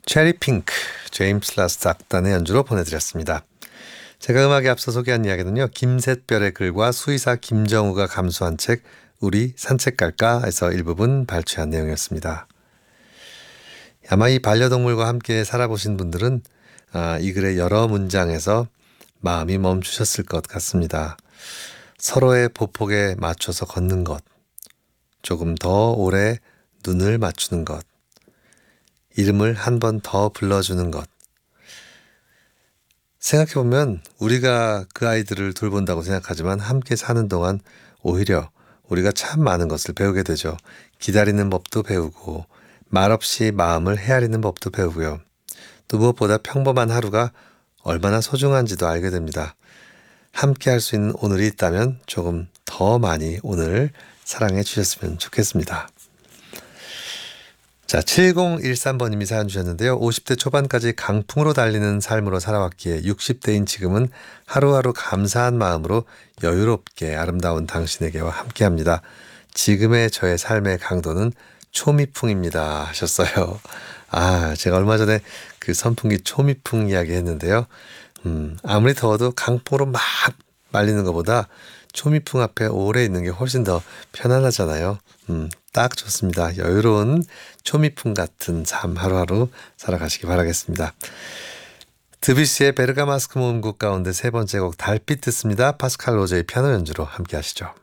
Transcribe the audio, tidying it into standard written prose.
체리 핑크, 제임스 라스트 악단의 연주로 보내드렸습니다. 제가 음악에 앞서 소개한 이야기는요. 김샛별의 글과 수의사 김정우가 감수한 책 우리 산책 갈까에서 일부분 발췌한 내용이었습니다. 아마 이 반려동물과 함께 살아보신 분들은 이 글의 여러 문장에서 마음이 멈추셨을 것 같습니다. 서로의 보폭에 맞춰서 걷는 것, 조금 더 오래 눈을 맞추는 것, 이름을 한 번 더 불러주는 것. 생각해보면 우리가 그 아이들을 돌본다고 생각하지만 함께 사는 동안 오히려 우리가 참 많은 것을 배우게 되죠. 기다리는 법도 배우고 말없이 마음을 헤아리는 법도 배우고요. 또 무엇보다 평범한 하루가 얼마나 소중한지도 알게 됩니다. 함께 할 수 있는 오늘이 있다면 조금 더 많이 오늘 사랑해 주셨으면 좋겠습니다. 자, 7013번님이 사연 주셨는데요. 50대 초반까지 강풍으로 달리는 삶으로 살아왔기에 60대인 지금은 하루하루 감사한 마음으로 여유롭게 아름다운 당신에게와 함께합니다. 지금의 저의 삶의 강도는 초미풍입니다 하셨어요. 제가 얼마 전에 그 선풍기 초미풍 이야기 했는데요. 아무리 더워도 강풍으로 막 말리는 것보다 초미풍 앞에 오래 있는 게 훨씬 더 편안하잖아요. 딱 좋습니다. 여유로운 초미풍 같은 삶 하루하루 살아가시기 바라겠습니다. 드뷔시의 베르가마스크 모음곡 가운데 세 번째 곡 달빛 듣습니다. 파스칼 로제의 피아노 연주로 함께 하시죠.